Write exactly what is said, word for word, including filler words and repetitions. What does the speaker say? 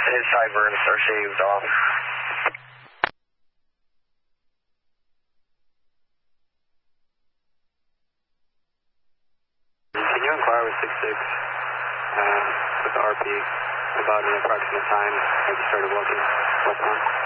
his sideburns are shaved off. Can you inquire with six six uh, with the R P about an approximate time I just started walking westbound?